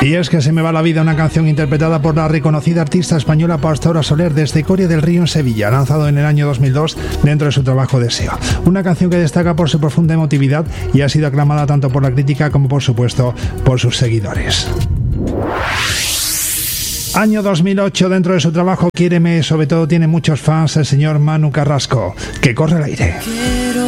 Y es que Se me va la vida, una canción interpretada por la reconocida artista española Pastora Soler desde Coria del Río en Sevilla, lanzado en el año 2002 dentro de su trabajo Deseo. Una canción que destaca por su profunda emotividad y ha sido aclamada tanto por la crítica como, por supuesto, por sus seguidores. Año 2008, dentro de su trabajo Quiéreme, sobre todo tiene muchos fans el señor Manu Carrasco, que corre al aire.